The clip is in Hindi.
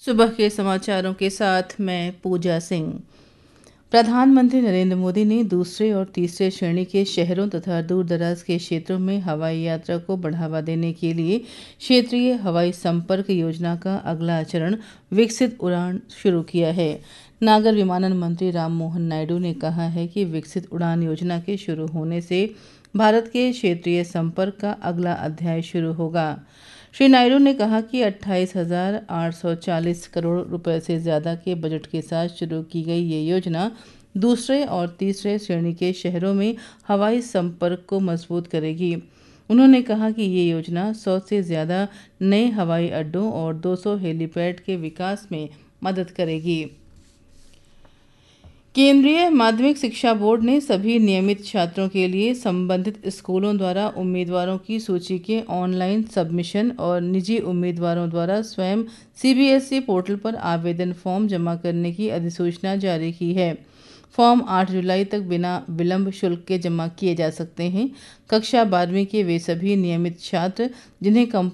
सुबह के समाचारों के साथ मैं पूजा सिंह। प्रधानमंत्री नरेंद्र मोदी ने दूसरे और तीसरे श्रेणी के शहरों तथा दूर दराज के क्षेत्रों में हवाई यात्रा को बढ़ावा देने के लिए क्षेत्रीय हवाई संपर्क योजना का अगला चरण विकसित उड़ान शुरू किया है। नागर विमानन मंत्री राममोहन नायडू ने कहा है कि विकसित उड़ान योजना के शुरू होने से भारत के क्षेत्रीय संपर्क का अगला अध्याय शुरू होगा। श्री नायडू ने कहा कि 28,840 करोड़ रुपए से ज़्यादा के बजट के साथ शुरू की गई ये योजना दूसरे और तीसरे श्रेणी के शहरों में हवाई संपर्क को मजबूत करेगी। उन्होंने कहा कि ये योजना 100 से ज़्यादा नए हवाई अड्डों और 200 हेलीपैड के विकास में मदद करेगी। केंद्रीय माध्यमिक शिक्षा बोर्ड ने सभी नियमित छात्रों के लिए संबंधित स्कूलों द्वारा उम्मीदवारों की सूची के ऑनलाइन सबमिशन और निजी उम्मीदवारों द्वारा स्वयं सीबीएसई पोर्टल पर आवेदन फॉर्म जमा करने की अधिसूचना जारी की है। फॉर्म 8 जुलाई तक बिना विलंब शुल्क के जमा किए जा सकते हैं। कक्षा 12वीं के वे सभी नियमित छात्र जिन्हें